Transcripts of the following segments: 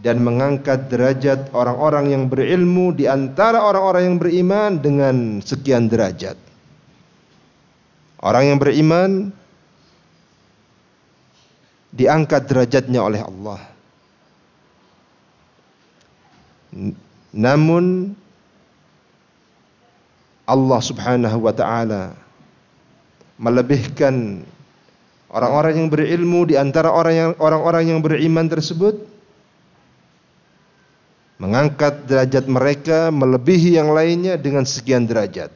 dan mengangkat derajat orang-orang yang berilmu di antara orang-orang yang beriman dengan sekian derajat. Orang yang beriman diangkat derajatnya oleh Allah. Namun Allah Subhanahu wa taala melebihkan orang-orang yang berilmu di antara orang-orang yang beriman tersebut, mengangkat derajat mereka melebihi yang lainnya dengan sekian derajat.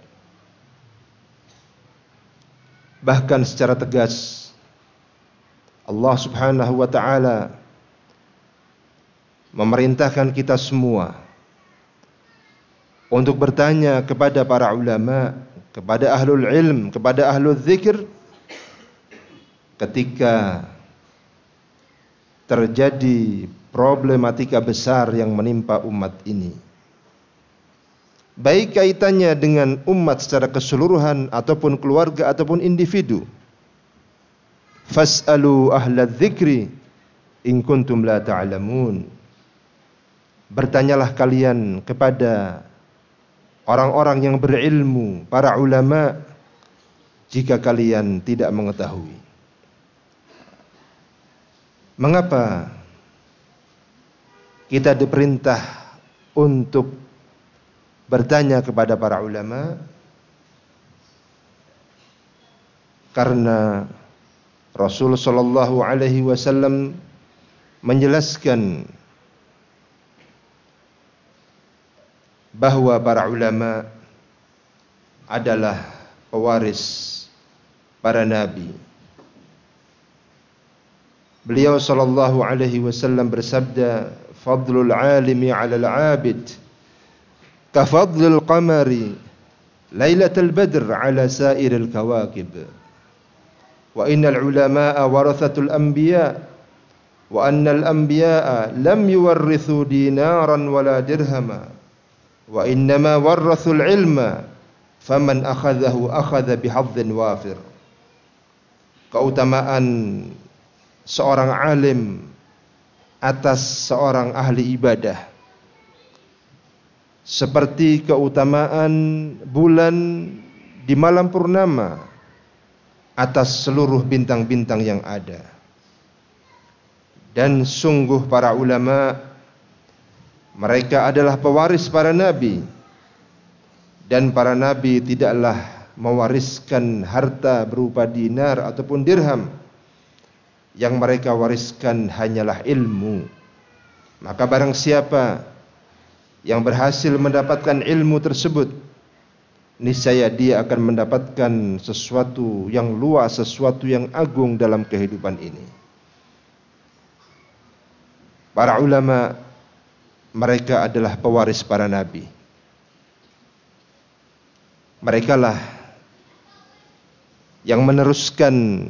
Bahkan secara tegas Allah Subhanahu wa taala memerintahkan kita semua untuk bertanya kepada para ulama, kepada ahlul ilm, kepada ahlul dzikir ketika terjadi problematika besar yang menimpa umat ini, baik kaitannya dengan umat secara keseluruhan ataupun keluarga ataupun individu. Fas'alu ahlal dzikri in kuntum la ta'lamun. Bertanyalah kalian kepada orang-orang yang berilmu, para ulama, jika kalian tidak mengetahui. Mengapa kita diperintah untuk bertanya kepada para ulama? Karena Rasul sallallahu alaihi wasallam menjelaskan bahwa para ulama adalah pewaris para nabi. Beliau sallallahu alaihi wasallam bersabda, "Fadlul 'alimi 'alal 'abid ka fadlil qamari lailatal badr 'ala sa'iril kawakib." Wa innal ulama'a warathatul anbiya wa annal anbiya'a lam yuwarrithu dinaran wala dirhama wa innama warrathul ilma faman akhadhahu akhadha bihadhin wafir. Keutamaan seorang alim atas seorang ahli ibadah seperti keutamaan bulan di malam purnama atas seluruh bintang-bintang yang ada. Dan sungguh para ulama, mereka adalah pewaris para nabi, dan para nabi tidaklah mewariskan harta berupa dinar ataupun dirham. Yang mereka wariskan hanyalah ilmu. Maka barang siapa yang berhasil mendapatkan ilmu tersebut, niscaya dia akan mendapatkan sesuatu yang luas, sesuatu yang agung dalam kehidupan ini. Para ulama, mereka adalah pewaris para nabi. Merekalah yang meneruskan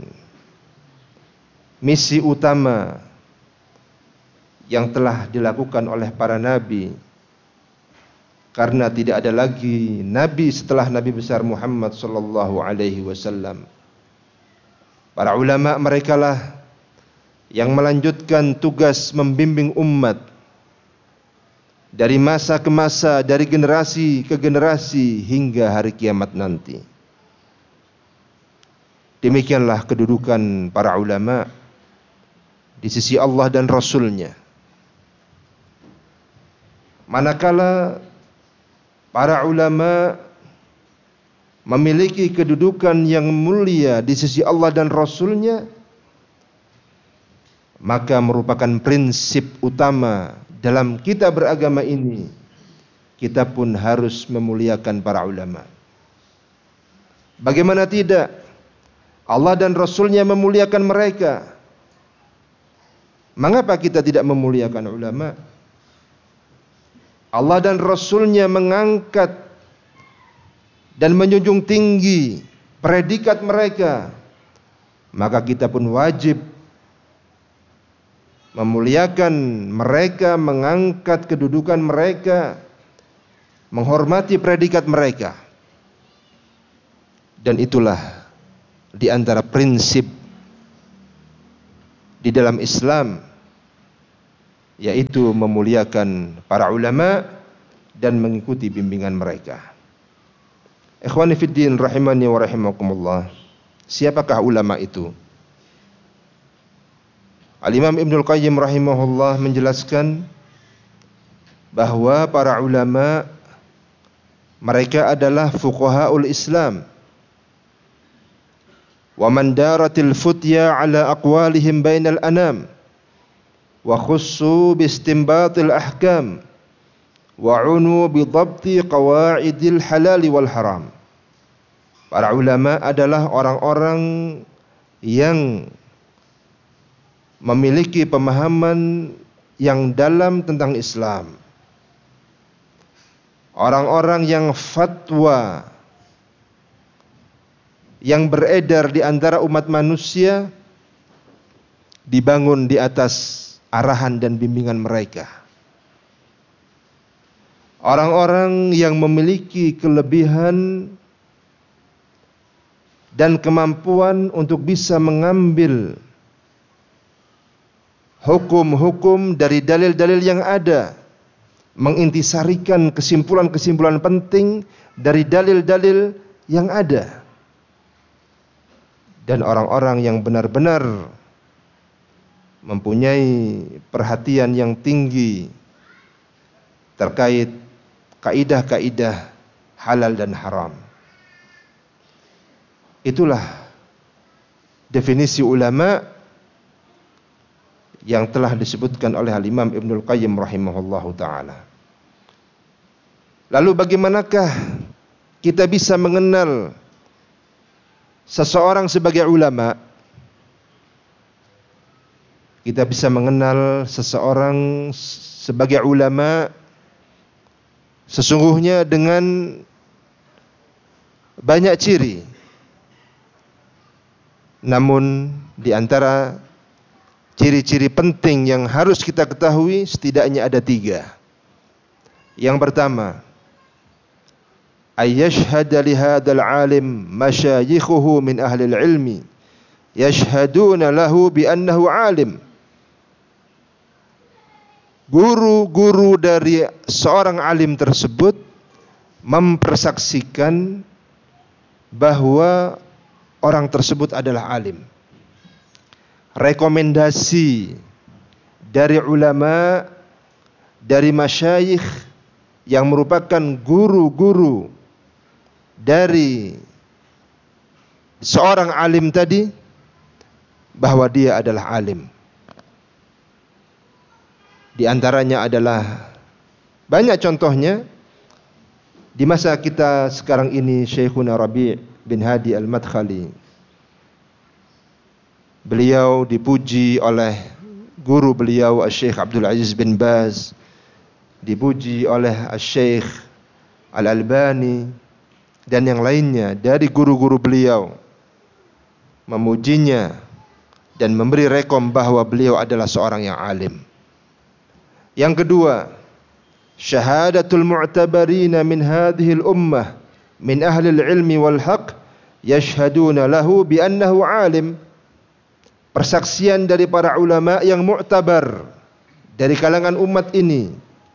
misi utama yang telah dilakukan oleh para nabi. Karena tidak ada lagi nabi setelah Nabi besar Muhammad sallallahu alaihi wasallam. Para ulama merekalah yang melanjutkan tugas membimbing umat dari masa ke masa, dari generasi ke generasi hingga hari kiamat nanti. Demikianlah kedudukan para ulama di sisi Allah dan Rasul-Nya. Manakala para ulama memiliki kedudukan yang mulia di sisi Allah dan Rasul-Nya, maka merupakan prinsip utama dalam kita beragama ini. Kita pun harus memuliakan para ulama. Bagaimana tidak? Allah dan Rasul-Nya memuliakan mereka. Mengapa kita tidak memuliakan ulama? Allah dan Rasul-Nya mengangkat dan menjunjung tinggi predikat mereka, maka kita pun wajib memuliakan mereka, mengangkat kedudukan mereka, menghormati predikat mereka. Dan itulah di antara prinsip di dalam Islam yaitu memuliakan para ulama dan mengikuti bimbingan mereka. Ikhwani fiddin rahimani wa rahimakumullah. Siapakah ulama itu? Al-Imam Ibnul Qayyim rahimahullah menjelaskan bahwa para ulama mereka adalah fuqahaul Islam. Wa man daratil futya ala aqwalihim bainal anam wa khussu bi istinbatil ahkam wa unu bi dhabti qawaidil halal wal haram. Para ulama adalah orang-orang yang memiliki pemahaman yang dalam tentang Islam. Orang-orang yang fatwa yang beredar di antara umat manusia dibangun di atas arahan dan bimbingan mereka. Orang-orang yang memiliki kelebihan dan kemampuan untuk bisa mengambil hukum-hukum dari dalil-dalil yang ada, mengintisarikan kesimpulan-kesimpulan penting dari dalil-dalil yang ada, dan orang-orang yang benar-benar mempunyai perhatian yang tinggi terkait kaidah-kaidah halal dan haram. Itulah definisi ulama yang telah disebutkan oleh Al-Imam Ibnul Qayyim rahimahullahu ta'ala. Lalu bagaimanakah kita bisa mengenal seseorang sebagai ulama? Kita bisa mengenal seseorang sebagai ulama sesungguhnya dengan banyak ciri. Namun di antara ciri-ciri penting yang harus kita ketahui setidaknya ada 3. Yang pertama, ayyashhada li hadzal alim masyayikhuhu min ahli ilmi yashhaduna lahu bi annahu alim. Guru-guru dari seorang alim tersebut mempersaksikan bahwa orang tersebut adalah alim. Rekomendasi dari ulama, dari masyayikh yang merupakan guru-guru dari seorang alim tadi, bahwa dia adalah alim. Di antaranya adalah banyak contohnya di masa kita sekarang ini. Syekhuna Rabi' bin Hadi Al-Madkhali, beliau dipuji oleh guru beliau Syekh Abdul Aziz bin Baz, dipuji oleh Syekh Al-Albani dan yang lainnya dari guru-guru beliau, memujinya dan memberi rekom bahwa beliau adalah seorang yang alim. Yang kedua, syahadatul mu'tabarina min hadhil ummah min ahli ilmi wal haq yashhaduna lahu bi annahu alim. Persaksian dari para ulama yang mu'tabar dari kalangan umat ini,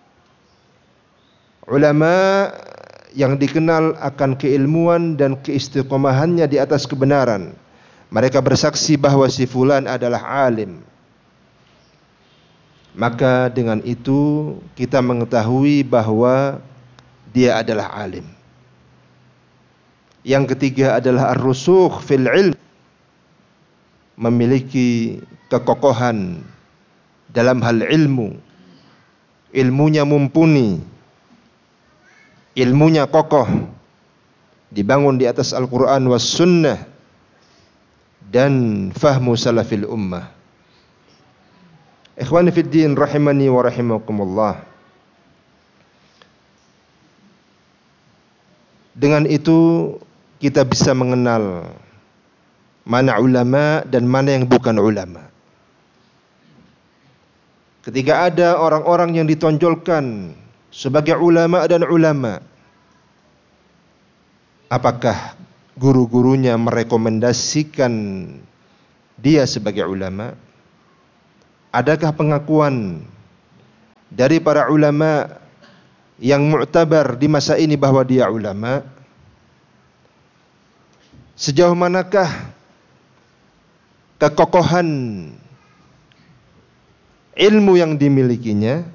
ulama yang dikenal akan keilmuan dan keistiqomahannya di atas kebenaran. Mereka bersaksi bahwa si fulan adalah alim. Maka dengan itu kita mengetahui bahwa dia adalah alim. Yang ketiga adalah ar-rusukh fil ilm, memiliki kekokohan dalam hal ilmu. Ilmunya mumpuni, ilmunya kokoh, dibangun di atas Al-Quran was sunnah dan fahmu salafil ummah. Ikhwani fiddin rahimani wa rahimakumullah. Dengan itu kita bisa mengenal mana ulama dan mana yang bukan ulama. Ketika ada orang-orang yang ditonjolkan sebagai ulama dan ulama, apakah guru-gurunya merekomendasikan dia sebagai ulama? Adakah pengakuan dari para ulama yang mu'tabar di masa ini bahwa dia ulama, sejauh manakah kekokohan ilmu yang dimilikinya?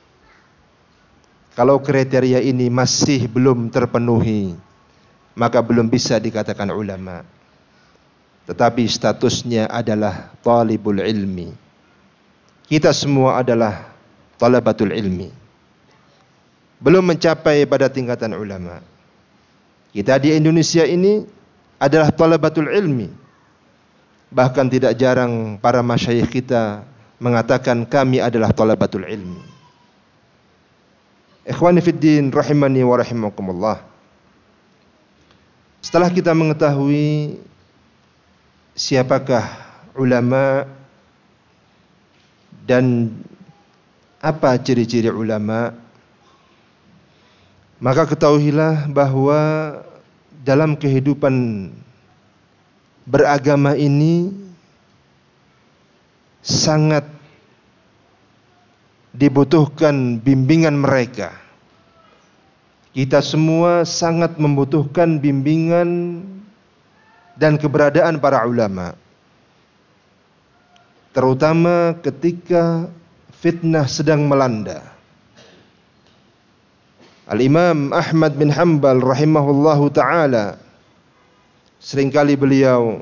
Kalau kriteria ini masih belum terpenuhi, maka belum bisa dikatakan ulama. Tetapi statusnya adalah talibul ilmi. Kita semua adalah talabatul ilmi, belum mencapai pada tingkatan ulama. Kita di Indonesia ini adalah talabatul ilmi. Bahkan tidak jarang para masyayikh kita mengatakan kami adalah talabatul ilmi. Ikhwani fid din rahimani wa rahimakumullah. Setelah kita mengetahui siapakah ulama dan apa ciri-ciri ulama, maka ketahuilah bahwa dalam kehidupan beragama ini sangat dibutuhkan bimbingan mereka. Kita semua sangat membutuhkan bimbingan dan keberadaan para ulama, terutama ketika fitnah sedang melanda. Al-Imam Ahmad bin Hanbal rahimahullahu ta'ala, seringkali beliau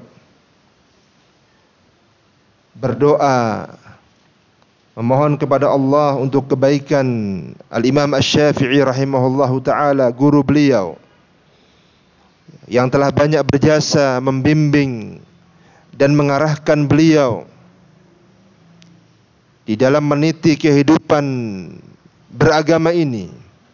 berdoa memohon kepada Allah untuk kebaikan Al-Imam Asy-Syafi'i rahimahullahu ta'ala, guru beliau yang telah banyak berjasa membimbing dan mengarahkan beliau di dalam meniti kehidupan beragama ini,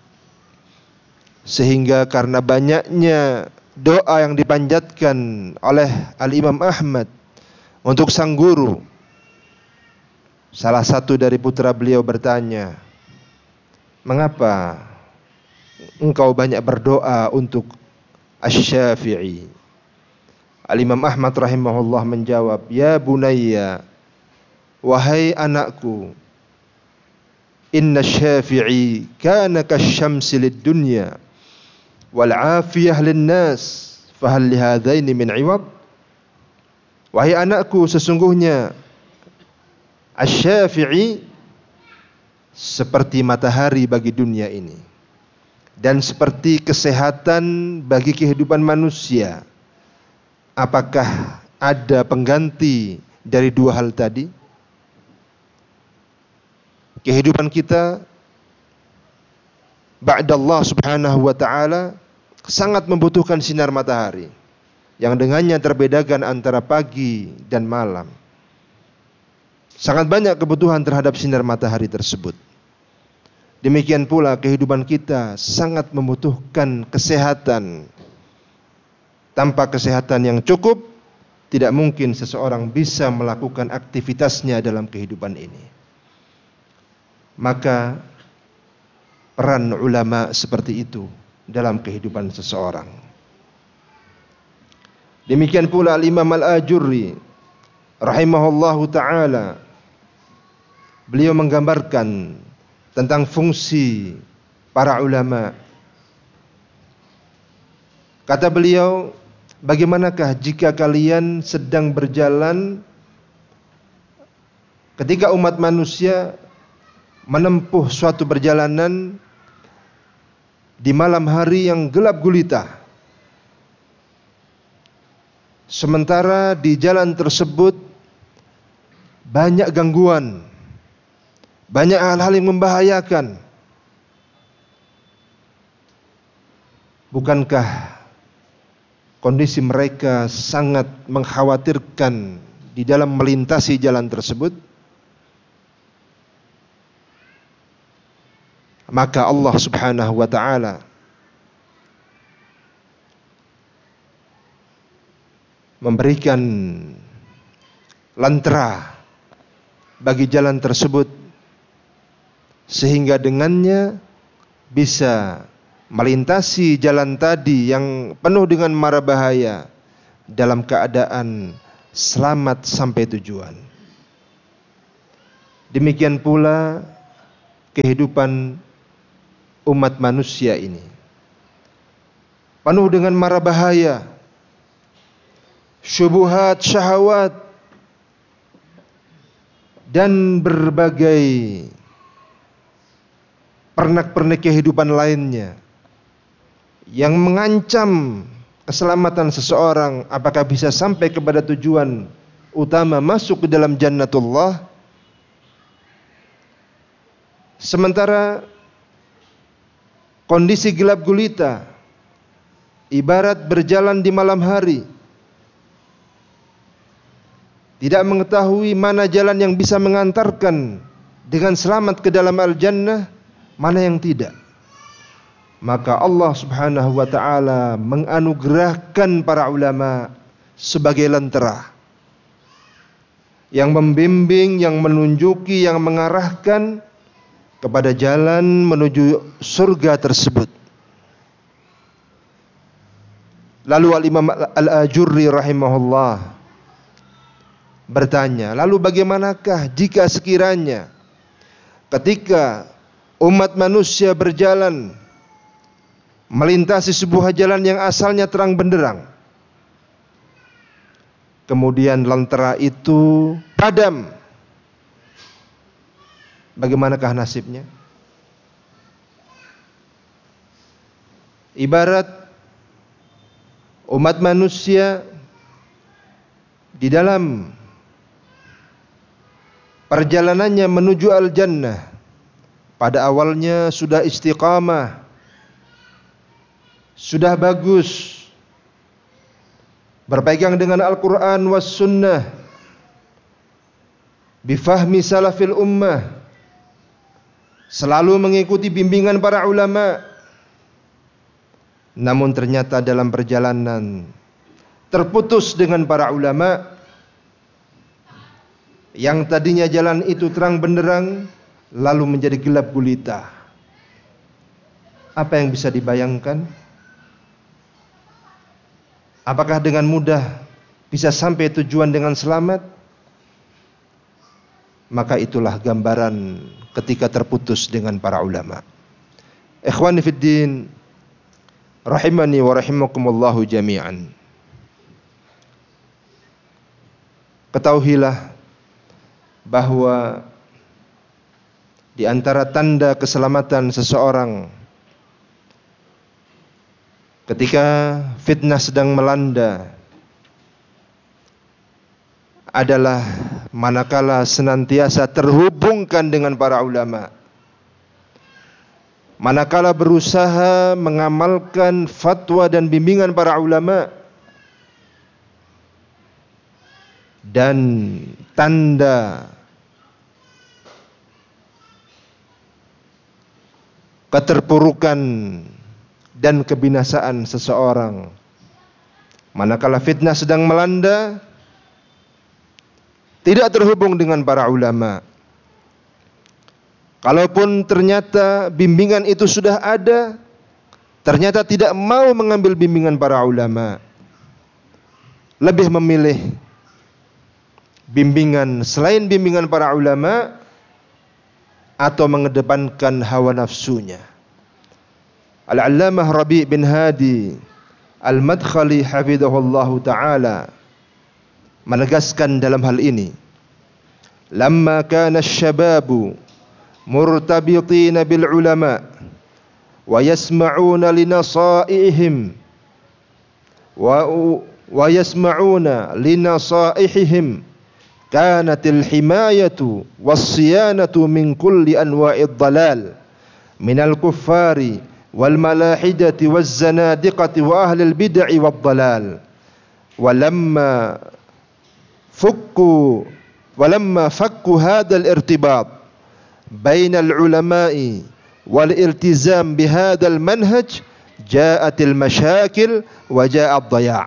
sehingga karena banyaknya doa yang dipanjatkan oleh Al-Imam Ahmad untuk sang guru, salah satu dari putra beliau bertanya, mengapa engkau banyak berdoa untuk Asy-Syafi'i? Al-Imam Ahmad rahimahullah menjawab, ya bunayya, wahai anakku, inna Syafi'i kana kasyamsi lid-dunya wal 'afiyah lin-nas, fahal li hadaini min 'iwad? Wahai anakku, sesungguhnya Asy-Syafi'i seperti matahari bagi dunia ini dan seperti kesehatan bagi kehidupan manusia. Apakah ada pengganti dari dua hal tadi? Kehidupan kita ba'dallah subhanahu wa ta'ala sangat membutuhkan sinar matahari yang dengannya terbedakan antara pagi dan malam. Sangat banyak kebutuhan terhadap sinar matahari tersebut. Demikian pula kehidupan kita sangat membutuhkan kesehatan. Tanpa kesehatan yang cukup, tidak mungkin seseorang bisa melakukan aktivitasnya dalam kehidupan ini. Maka peran ulama seperti itu dalam kehidupan seseorang. Demikian pula Al-Imam Al-Ajurri rahimahullahu ta'ala, beliau menggambarkan tentang fungsi para ulama. Kata beliau, bagaimanakah jika kalian sedang berjalan ketika umat manusia menempuh suatu perjalanan di malam hari yang gelap gulita, sementara di jalan tersebut banyak gangguan, banyak hal-hal yang membahayakan. Bukankah kondisi mereka sangat mengkhawatirkan di dalam melintasi jalan tersebut? Maka Allah subhanahu wa ta'ala memberikan lentera bagi jalan tersebut, sehingga dengannya bisa melintasi jalan tadi yang penuh dengan mara bahaya dalam keadaan selamat sampai tujuan. Demikian pula kehidupan umat manusia ini. Penuh dengan mara bahaya, syubhat, syahwat, dan berbagai pernak-pernik kehidupan lainnya yang mengancam keselamatan seseorang apakah bisa sampai kepada tujuan utama masuk ke dalam jannatullah. Sementara kondisi gelap gulita ibarat berjalan di malam hari, tidak mengetahui mana jalan yang bisa mengantarkan dengan selamat ke dalam al-jannah, mana yang tidak. Maka Allah Subhanahu wa ta'ala menganugerahkan para ulama sebagai lentera yang membimbing, yang menunjuki, yang mengarahkan kepada jalan menuju surga tersebut. Lalu Al-Imam Al-Ajurri rahimahullah bertanya, lalu bagaimanakah jika sekiranya ketika umat manusia berjalan melintasi sebuah jalan yang asalnya terang benderang, kemudian lentera itu padam, bagaimanakah nasibnya? Ibarat umat manusia di dalam perjalanannya menuju al-jannah, pada awalnya sudah istiqamah, sudah bagus, berpegang dengan Al-Quran was sunnah, bifahmi salafil ummah, selalu mengikuti bimbingan para ulama. Namun ternyata dalam perjalanan terputus dengan para ulama, yang tadinya jalan itu terang benderang lalu menjadi gelap gulita. Apa yang bisa dibayangkan? Apakah dengan mudah bisa sampai tujuan dengan selamat? Maka itulah gambaran ketika terputus dengan para ulama. Ikhwani fid din, rahimani wa rahimakumullahu jami'an. Ketahuilah bahwa di antara tanda keselamatan seseorang ketika fitnah sedang melanda adalah manakala senantiasa terhubungkan dengan para ulama, manakala berusaha mengamalkan fatwa dan bimbingan para ulama. Dan tanda keterpurukan dan kebinasaan seseorang manakala fitnah sedang melanda, tidak terhubung dengan para ulama. Kalaupun ternyata bimbingan itu sudah ada, ternyata tidak mau mengambil bimbingan para ulama, lebih memilih bimbingan selain bimbingan para ulama atau mengedepankan hawa nafsunya. Al-Allamah Rabi' bin Hadi Al-Madkhali hafidhahullahu ta'ala menegaskan dalam hal ini, lamma kana asy-syababu murtabitina bil ulama wa yasma'una li nasaihim wa yasma'una li nasaihim kanatil himayatu was-siyanatu min kulli anwa'id dhalal minal kuffari wal malahidati waz zanadiqati wa ahlil bid'i wad dhalal. Walamma fakku hadzal irtibat bainal ulama'i wal iltizam bihadzal manhaj ja'atil masyakil wa ja'ad dhaya'.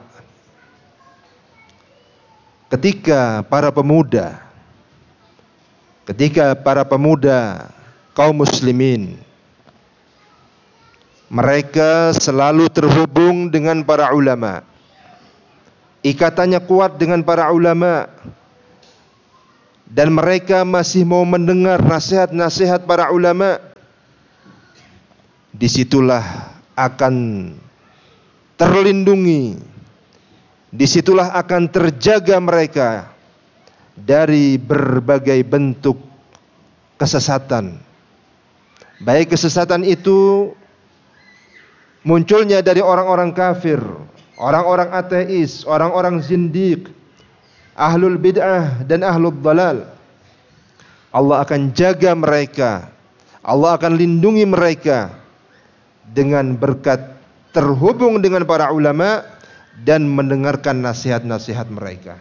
Ketika para pemuda kaum muslimin mereka selalu terhubung dengan para ulama, ikatannya kuat dengan para ulama, dan mereka masih mau mendengar nasihat-nasihat para ulama, disitulah akan terlindungi, disitulah akan terjaga mereka dari berbagai bentuk kesesatan. Baik kesesatan itu munculnya dari orang-orang kafir, orang-orang ateis, orang-orang zindiq, ahlul bid'ah dan ahlul dalal. Allah akan jaga mereka, Allah akan lindungi mereka dengan berkat terhubung dengan para ulama dan mendengarkan nasihat-nasihat mereka.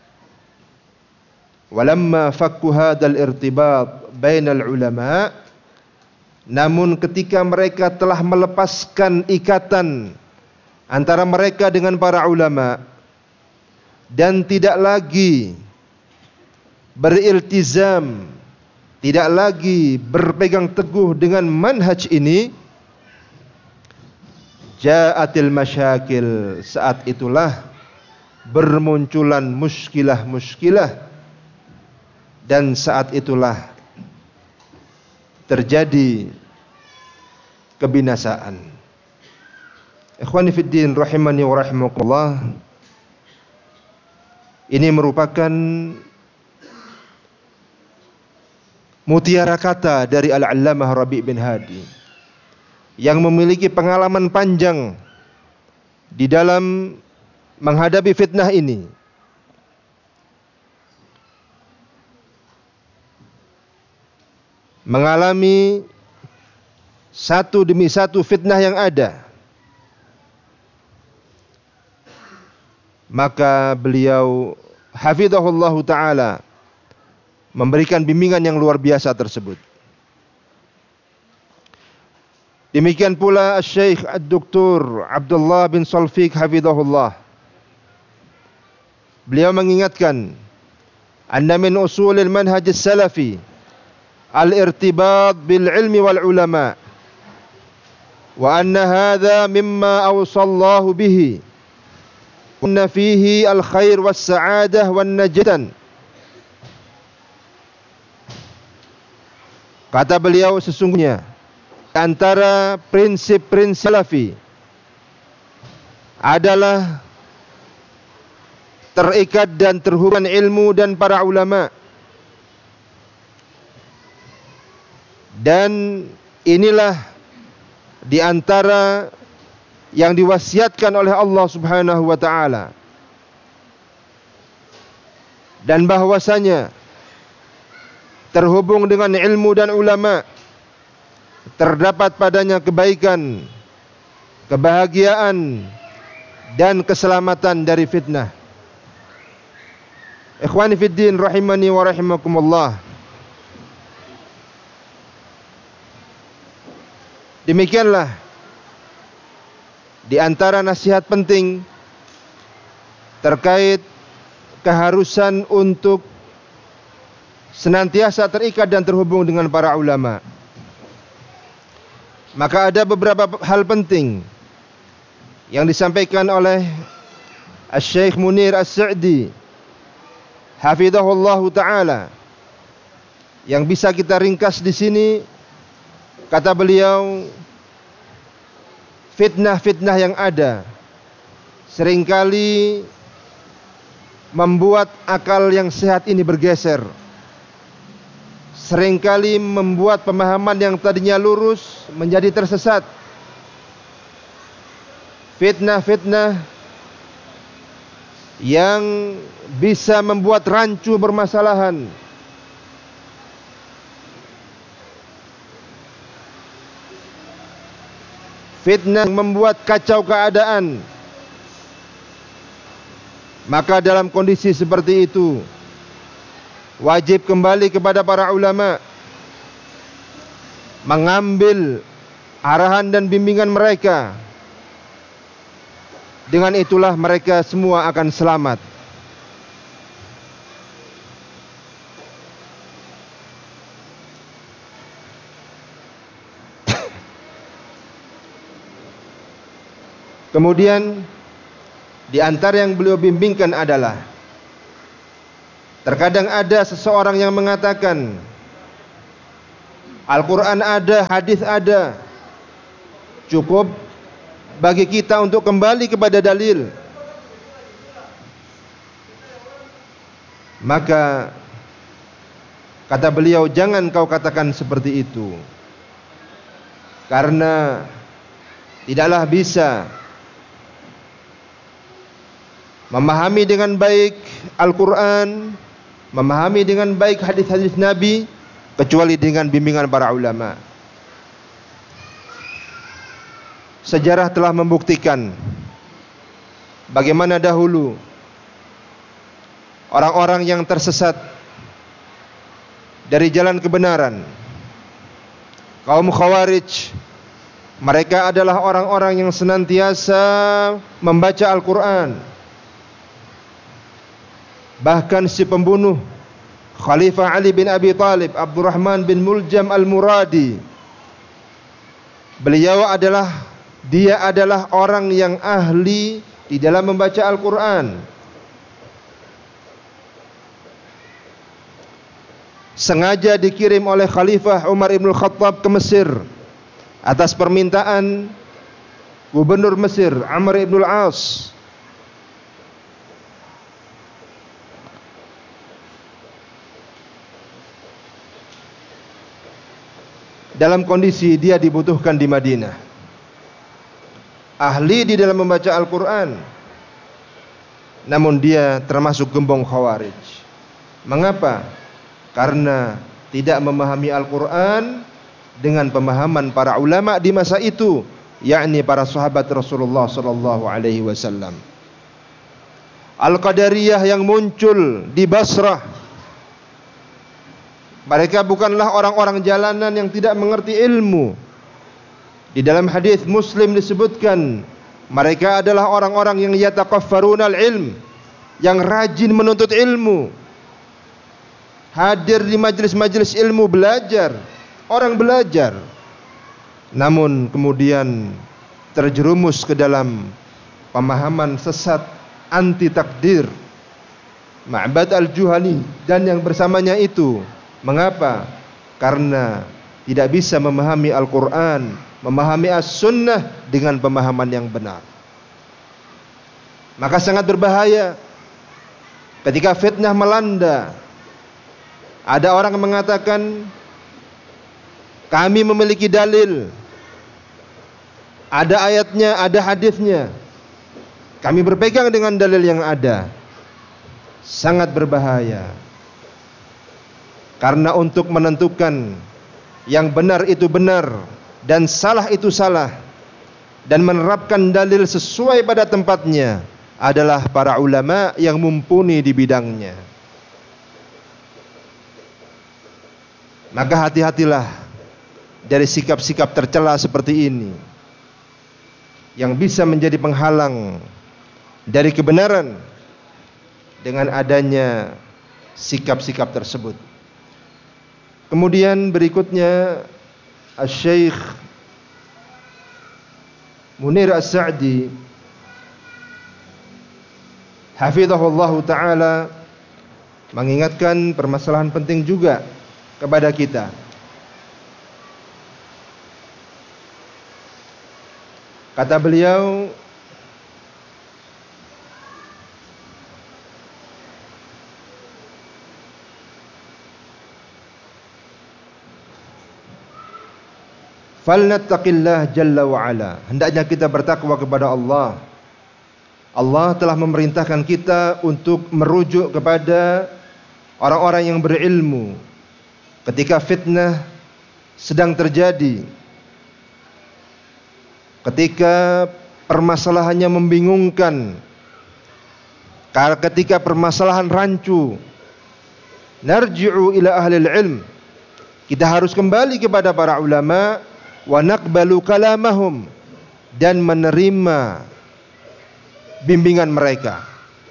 Walamma fakku hadzal irtibat bainal ulama, namun ketika mereka telah melepaskan ikatan antara mereka dengan para ulama dan tidak lagi beriltizam, tidak lagi berpegang teguh dengan manhaj ini, ja'atil masyakil, saat itulah bermunculan muskilah-muskilah, dan saat itulah terjadi kebinasaan. Ikhwani fid din rahimani wa rahimakumullah, ini merupakan mutiara kata dari Al-Allamah Rabi' bin Hadi yang memiliki pengalaman panjang di dalam menghadapi fitnah ini. Mengalami satu demi satu fitnah yang ada, maka beliau hafizahullahu ta'ala memberikan bimbingan yang luar biasa tersebut. Demikian pula Syekh Ad-Doktor Abdullah bin Salfiq hafizahullah, beliau mengingatkan, anna min usulil manhaj salafi al-irtibat bil ilmi wal ulama, wa anna hadha mimma awsallahu bihi, inna fihi al-khair was sa'adah wan najatan. Kata beliau, sesungguhnya antara prinsip-prinsip salafi adalah terikat dan terhubung ilmu dan para ulama. Dan inilah di antara yang diwasiatkan oleh Allah Subhanahu wa taala, dan bahwasanya terhubung dengan ilmu dan ulama terdapat padanya kebaikan, kebahagiaan dan keselamatan dari fitnah. Ikhwani fid din rahimani wa rahimakumullah, demikianlah di antara nasihat penting terkait keharusan untuk senantiasa terikat dan terhubung dengan para ulama. Maka ada beberapa hal penting yang disampaikan oleh Syekh Munir As-Sa'di hafizahullahu ta'ala, yang bisa kita ringkas di sini. Kata beliau, fitnah-fitnah yang ada seringkali membuat akal yang sehat ini bergeser, seringkali membuat pemahaman yang tadinya lurus menjadi tersesat. Fitnah-fitnah yang bisa membuat rancu bermasalahan, fitnah membuat kacau keadaan. Maka dalam kondisi seperti itu wajib kembali kepada para ulama, mengambil arahan dan bimbingan mereka. Dengan itulah mereka semua akan selamat. Kemudian di antara yang beliau bimbingkan adalah Terkadang ada seseorang yang mengatakan Al-Quran ada, hadis ada, cukup bagi kita untuk kembali kepada dalil. Maka kata beliau, jangan kau katakan seperti itu, karena tidaklah bisa memahami dengan baik Al-Quran, memahami dengan baik hadis-hadis Nabi kecuali dengan bimbingan para ulama. Sejarah telah membuktikan bagaimana dahulu orang-orang yang tersesat dari jalan kebenaran, kaum Khawarij, mereka adalah orang-orang yang senantiasa membaca Al-Quran. Bahkan si pembunuh Khalifah Ali bin Abi Thalib, Abdurrahman bin Muljam Al-Muradi, dia adalah orang yang ahli di dalam membaca Al-Quran. Sengaja dikirim oleh Khalifah Umar ibn Khattab ke Mesir atas permintaan Gubernur Mesir Amr ibn al-As. Dalam kondisi dia dibutuhkan di Madinah, ahli di dalam membaca Al-Quran, namun dia termasuk gembong Khawarij. Mengapa? Karena tidak memahami Al-Quran dengan pemahaman para ulama di masa itu, yakni para sahabat Rasulullah sallallahu alaihi wasallam. Al-Qadariyah yang muncul di Basrah, mereka bukanlah orang-orang jalanan yang tidak mengerti ilmu. Di dalam hadis Muslim disebutkan, mereka adalah orang-orang yang yataqaffaruna al-ilm, yang rajin menuntut ilmu, hadir di majelis-majelis ilmu, belajar, orang belajar, namun kemudian terjerumus ke dalam pemahaman sesat anti takdir, Ma'bad al-Juhani dan yang bersamanya itu. Mengapa? Karena tidak bisa memahami Al-Quran, memahami As-Sunnah dengan pemahaman yang benar. Maka sangat berbahaya ketika fitnah melanda. Ada orang yang mengatakan, kami memiliki dalil, ada ayatnya, ada hadisnya, kami berpegang dengan dalil yang ada. Sangat berbahaya. Karena untuk menentukan yang benar itu benar dan salah itu salah, dan menerapkan dalil sesuai pada tempatnya, adalah para ulama yang mumpuni di bidangnya. Maka hati-hatilah dari sikap-sikap tercela seperti ini, yang bisa menjadi penghalang dari kebenaran dengan adanya sikap-sikap tersebut. Kemudian berikutnya Asy-Syaikh Munir As-Sa'di hafizahullah ta'ala mengingatkan permasalahan penting juga kepada kita. Kata beliau, falnattaqillah jalla wa ala. Hendaknya kita bertakwa kepada Allah. Allah telah memerintahkan kita untuk merujuk kepada orang-orang yang berilmu ketika fitnah sedang terjadi, ketika permasalahannya membingungkan, ketika permasalahan rancu. Narji'u ila ahlil ilm. Kita harus kembali kepada para ulama, wa naqbalu kalamahum, dan menerima bimbingan mereka.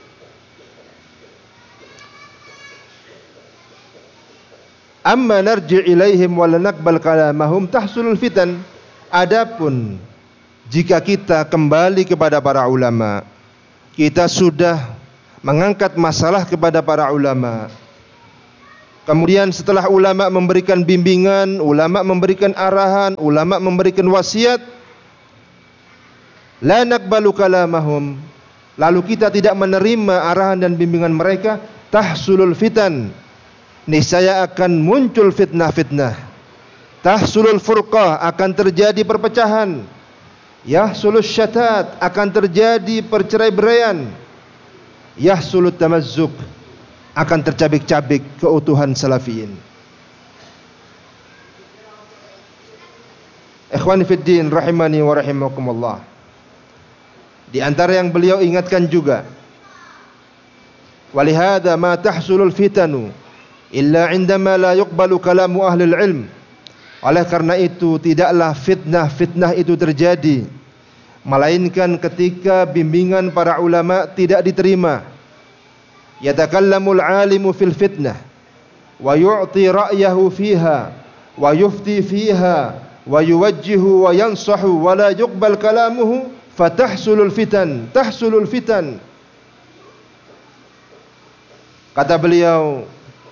Amma narji' ilaihim wa la naqbal kalamahum tahsulul fitan. Adapun jika kita kembali kepada para ulama, kita sudah mengangkat masalah kepada para ulama, Kemudian setelah ulama memberikan bimbingan, ulama memberikan arahan, ulama memberikan wasiat, la naqbalu kalamahum, lalu kita tidak menerima arahan dan bimbingan mereka, tahsulul fitan, niscaya akan muncul fitnah-fitnah. Tahsulul furqah, akan terjadi perpecahan. Yahsulus syatat, akan terjadi perceraian. Yahsulut tamazzuk, akan tercabik-cabik keutuhan salafiyin. Ikhwani fid din rahimani wa rahimakumullah. Di antara yang beliau ingatkan juga, walihada ma tahsulul fitanu illa indama la yuqbalu kalamu ahlul ilm. Oleh karena itu tidaklah fitnah-fitnah itu terjadi melainkan ketika bimbingan para ulama tidak diterima. Yatakallamul alimu fil fitnah wa yu'ti ra'yahu fiha wa yufti fiha wa yuwajjihu wa yansahu wa la yuqbal kalamuhu fatahsulul fitan, tahsulul fitan. Kata beliau,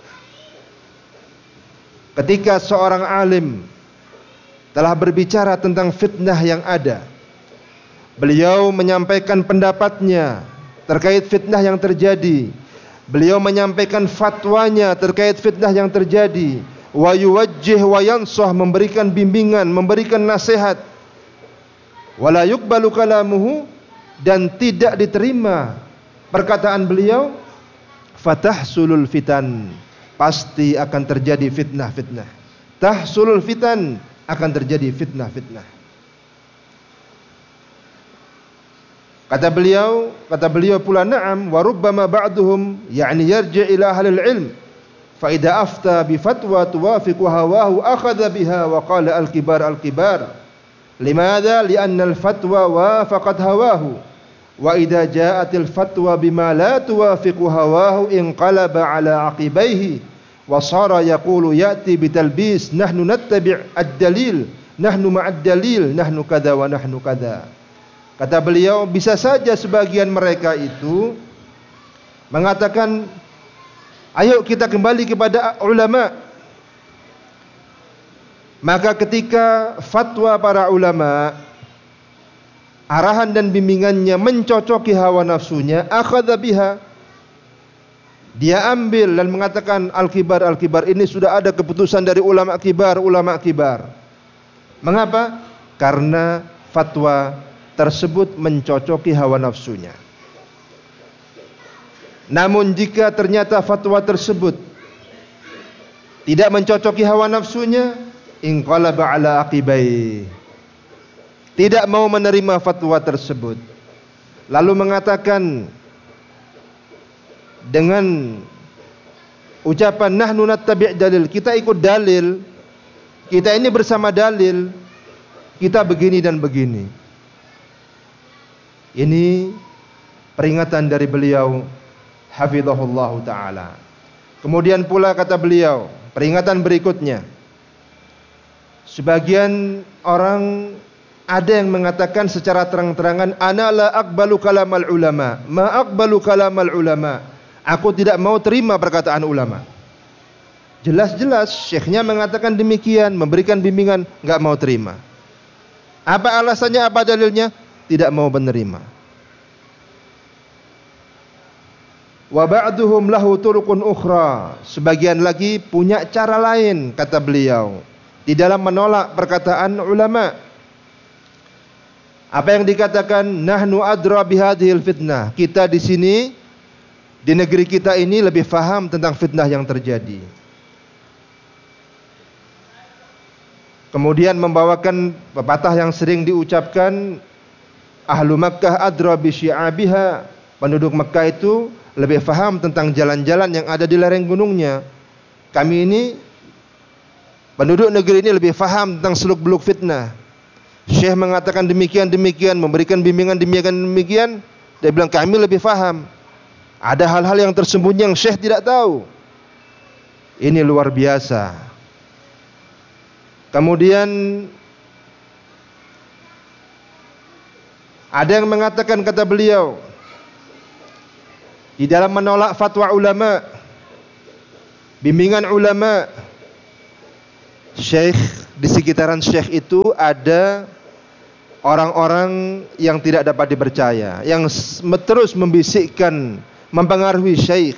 ketika seorang alim telah berbicara tentang fitnah yang ada, beliau menyampaikan pendapatnya terkait fitnah yang terjadi, beliau menyampaikan fatwanya terkait fitnah yang terjadi, wa yuwajjih wa yansah, memberikan bimbingan, memberikan nasihat, wala yuqbalu kalamuhu, dan tidak diterima perkataan beliau, fatahsulul fitan, pasti akan terjadi fitnah-fitnah. Tahsulul fitan, akan terjadi fitnah-fitnah. Kata beliau pula, na'am wa rubbama ba'duhum yani yarji' ila ahlil ilm fa idza afta bi fatwa tuwafiqu hawahu akhadha biha wa qala al-kibar al-kibar. Limadha? Li'anna al-fatwa wafaqat hawahu wa idza ja'atil fatwa bima la tuwafiqu hawahu inqalaba ala aqibaihi wa sara yaqulu ya'ti bitalbis nahnu nattabi' ad-dalil nahnu ma'ad dalil nahnu kadza wa nahnu kadza. Kata beliau, bisa saja sebagian mereka itu mengatakan, ayo kita kembali kepada ulama. Maka ketika fatwa para ulama, arahan dan bimbingannya mencocoki hawa nafsunya, akhadha biha, dia ambil dan mengatakan al-kibar, al-kibar, ini sudah ada keputusan dari ulama kibar, ulama kibar. Mengapa? Karena fatwa tersebut mencocoki hawa nafsunya. Namun jika ternyata fatwa tersebut tidak mencocoki hawa nafsunya, inqalaba ala aqibai, tidak mau menerima fatwa tersebut, lalu mengatakan dengan ucapan nahnu nattabi' dalil, kita ikut dalil, kita ini bersama dalil, kita begini dan begini. Ini peringatan dari beliau hafizahullahu ta'ala. Kemudian pula kata beliau, peringatan berikutnya, sebagian orang ada yang mengatakan secara terang-terangan, ana la aqbalu kalamal ulama, ma aqbalu kalamal ulama, aku tidak mau terima perkataan ulama. Jelas-jelas syekhnya mengatakan demikian, memberikan bimbingan, enggak mau terima. Apa alasannya, apa dalilnya? Tidak mau menerima. Wa ba'duhum lahu turuqun ukhra, sebagian lagi punya cara lain, kata beliau, di dalam menolak perkataan ulama. Apa yang dikatakan, nahnu adra bihadhil fitnah, kita di sini di negeri kita ini lebih faham tentang fitnah yang terjadi. Kemudian membawakan pepatah yang sering diucapkan, ahlu Makkah adra bi syi'abiha, penduduk Makkah itu lebih faham tentang jalan-jalan yang ada di lereng gunungnya. Kami ini, penduduk negeri ini lebih faham tentang seluk-beluk fitnah. Syekh mengatakan demikian-demikian, memberikan bimbingan demikian-demikian. Dia bilang kami lebih faham. Ada hal-hal yang tersembunyi yang Syekh tidak tahu. Ini luar biasa. Kemudian ada yang mengatakan, kata beliau, di dalam menolak fatwa ulama, bimbingan ulama. Syekh, di sekitaran syekh itu ada orang-orang yang tidak dapat dipercaya, yang terus membisikkan, mempengaruhi syekh.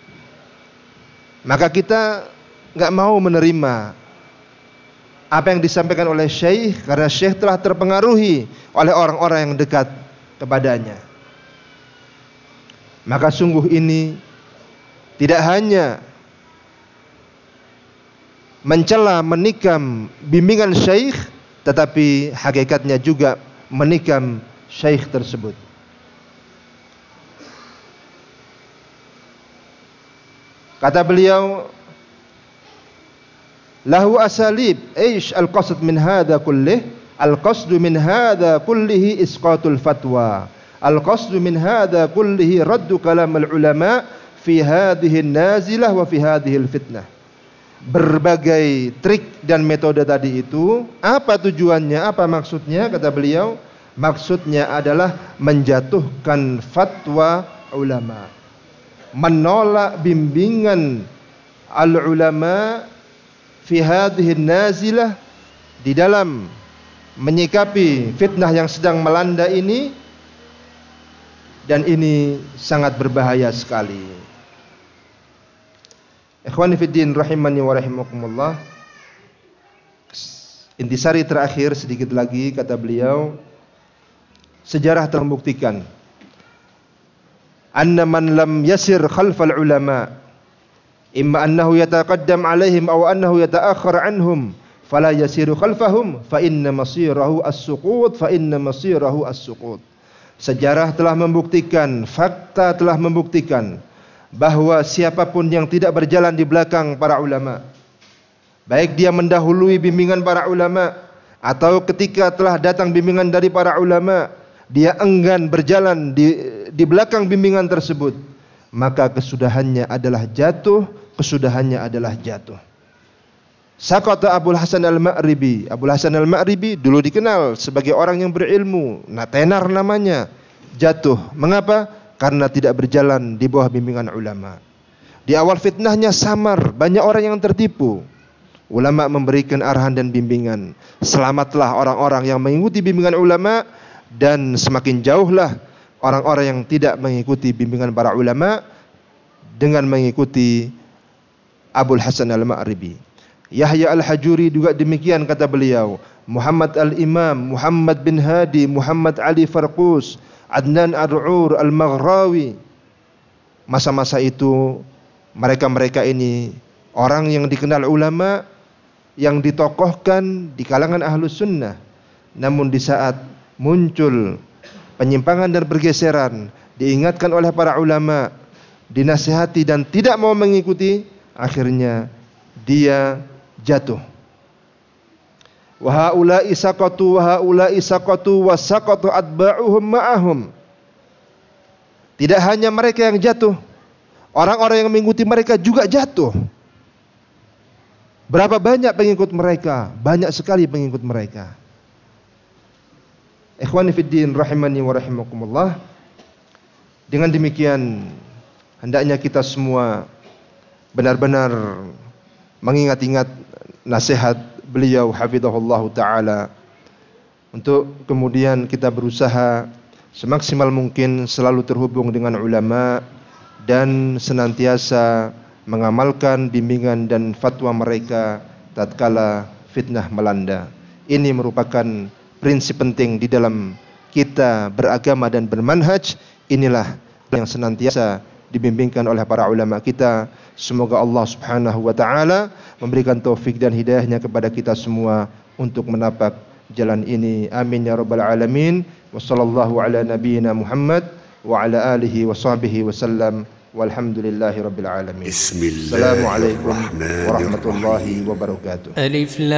Maka kita enggak mau menerima apa yang disampaikan oleh syekh, karena syekh telah terpengaruhi oleh orang-orang yang dekat kepadanya. Maka sungguh ini tidak hanya mencela, menikam bimbingan syekh, tetapi hakikatnya juga menikam syekh tersebut. Kata beliau, lahu asalib, aish al-qasd min hadha kullih, al-qasdu min hadha kullihi isqatul fatwa, al-qasdu min hadha kullihi raddu kalam al-ulama fi hadhihi an-nazilah wa fi hadhihi al-fitnah. Berbagai trik dan metode tadi itu, apa tujuannya, apa maksudnya? Kata beliau, maksudnya adalah menjatuhkan fatwa ulama, menolak bimbingan al-ulama fi hadhihi nazilah, di dalam menyikapi fitnah yang sedang melanda ini, dan ini sangat berbahaya sekali. Ikhwani fiddin rahimani wa rahimakumullah. Intisari terakhir sedikit lagi, kata beliau, sejarah telah membuktikan anna man lam yasir khalfal ulama imma annahu yataqaddam alaihim aw annahu yata'akhkhar anhum fala yasiru khalfahum fa inna masirahu as-suqut fa inna masirahu as-suqut. Sejarah telah membuktikan, fakta telah membuktikan bahwa siapapun yang tidak berjalan di belakang para ulama, baik dia mendahului bimbingan para ulama atau ketika telah datang bimbingan dari para ulama dia enggan berjalan di belakang bimbingan tersebut, maka kesudahannya adalah jatuh, kesudahannya adalah jatuh. Saqata Abul Hasan Al-Ma'ribi. Abul Hasan Al-Ma'ribi dulu dikenal sebagai orang yang berilmu, tenar namanya. Jatuh. Mengapa? Karena tidak berjalan di bawah bimbingan ulama. Di awal fitnahnya samar, banyak orang yang tertipu. Ulama memberikan arahan dan bimbingan. Selamatlah orang-orang yang mengikuti bimbingan ulama, dan semakin jauhlah orang-orang yang tidak mengikuti bimbingan para ulama dengan mengikuti Abul Hasan Al-Ma'ribi. Yahya Al-Hajuri juga demikian, kata beliau. Muhammad Al-Imam, Muhammad bin Hadi, Muhammad Ali Farqus, Adnan Ar-Ru'ur Al-Maghrawi. Masa-masa itu mereka-mereka ini orang yang dikenal ulama, yang ditokohkan di kalangan ahlus sunnah. Namun di saat muncul penyimpangan dan pergeseran, diingatkan oleh para ulama, dinasihati dan tidak mau mengikuti, akhirnya dia jatuh. Wa haula'i saqatu wa haula'i saqatu wa saqatu atba'uhum ma'ahum. Tidak hanya mereka yang jatuh, orang-orang yang mengikuti mereka juga jatuh. Berapa banyak pengikut mereka? Banyak sekali pengikut mereka. Ikhwani fiddin rahimani wa rahimakumullah. Dengan demikian hendaknya kita semua benar-benar mengingat-ingat nasihat beliau hafizahullah ta'ala, untuk kemudian kita berusaha semaksimal mungkin selalu terhubung dengan ulama dan senantiasa mengamalkan bimbingan dan fatwa mereka tatkala fitnah melanda. Ini merupakan prinsip penting di dalam kita beragama dan bermanhaj. Inilah yang senantiasa dibimbingkan oleh para ulama kita. Semoga Allah Subhanahu wa taala memberikan taufik dan hidayahnya kepada kita semua untuk menapak jalan ini. Amin ya rabbal alamin. Wassallallahu ala nabiyyina Muhammad wa ala alihi wa sahbihi wasallam. Walhamdulillahi rabbil alamin. Assalamualaikum warahmatullahi wabarakatuh.